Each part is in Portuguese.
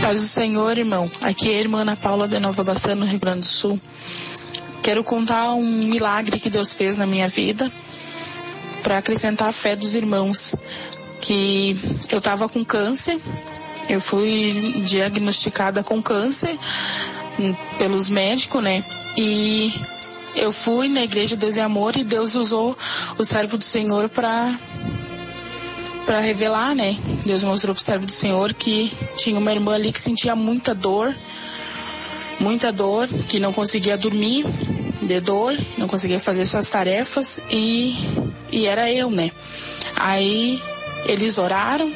Paz do Senhor, irmão. Aqui é a irmã Ana Paula de Nova Bassano, no Rio Grande do Sul. Quero contar um milagre que Deus fez na minha vida para acrescentar a fé dos irmãos. Que eu estava com câncer, eu fui diagnosticada com câncer pelos médicos, né? E eu fui na Igreja Deus e Amor e Deus usou o servo do Senhor para revelar, né? Deus mostrou pro servo do Senhor que tinha uma irmã ali que sentia muita dor, que não conseguia dormir de dor, não conseguia fazer suas tarefas e era eu, né? Aí eles oraram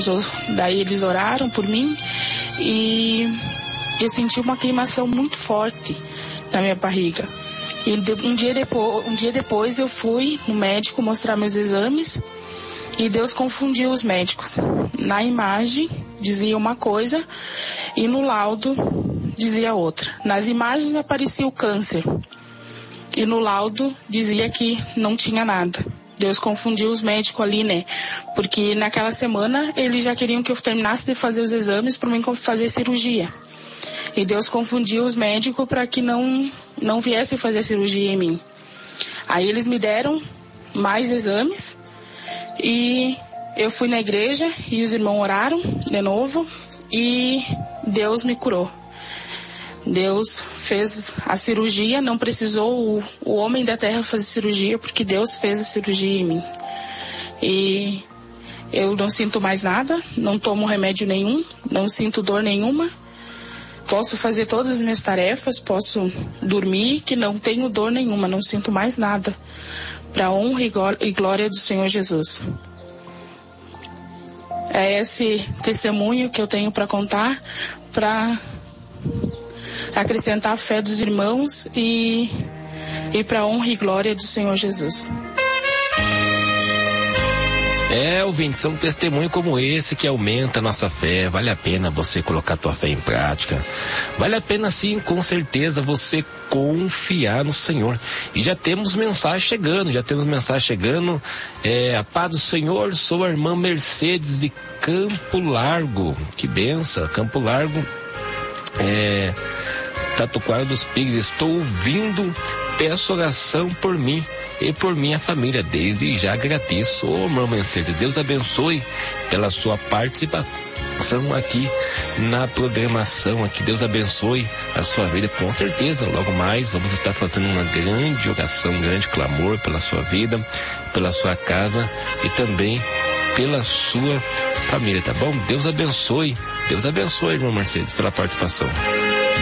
por mim e eu senti uma queimação muito forte na minha barriga. E um dia depois eu fui no médico mostrar meus exames e Deus confundiu os médicos. Na imagem dizia uma coisa e no laudo dizia outra. Nas imagens aparecia o câncer e no laudo dizia que não tinha nada. Deus confundiu os médicos ali, né? Porque naquela semana eles já queriam que eu terminasse de fazer os exames para mim fazer cirurgia. E Deus confundiu os médicos para que não viessem fazer cirurgia em mim. Aí eles me deram mais exames e eu fui na igreja e os irmãos oraram de novo e Deus me curou. Deus fez a cirurgia, não precisou o homem da terra fazer cirurgia, porque Deus fez a cirurgia em mim. E eu não sinto mais nada, não tomo remédio nenhum, não sinto dor nenhuma. Posso fazer todas as minhas tarefas, posso dormir, que não tenho dor nenhuma, não sinto mais nada. Para honra e glória do Senhor Jesus. É esse testemunho que eu tenho para contar, para acrescentar a fé dos irmãos e para honra e glória do Senhor Jesus. Ouvinte, são testemunho como esse que aumenta a nossa fé. Vale a pena você colocar a tua fé em prática. Vale a pena sim, com certeza, você confiar no Senhor. E já temos mensagem chegando. A paz do Senhor, sou a irmã Mercedes de Campo Largo. Que benção, Campo Largo. Tatuquara dos Pigos, estou ouvindo, peço oração por mim e por minha família, desde já agradeço. Irmão Mercedes, Deus abençoe pela sua participação aqui na programação, aqui, Deus abençoe a sua vida, com certeza, logo mais vamos estar fazendo uma grande oração, um grande clamor pela sua vida, pela sua casa e também pela sua família, tá bom? Deus abençoe, irmão Mercedes, pela participação.